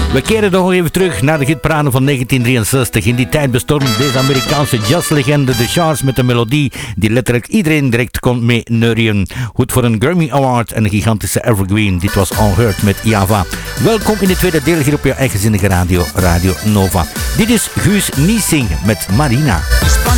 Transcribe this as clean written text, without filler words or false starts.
We keren nog even terug naar de hitparade van 1963. In die tijd bestormde deze Amerikaanse jazzlegende de charts met een melodie die letterlijk iedereen direct kon mee neurien. Goed voor een Grammy Award en een gigantische evergreen. Dit was All Heard met Java. Welkom in de tweede deel hier op je eigenzinnige radio, Radio Nova. Dit is Guus Niesing met Marina.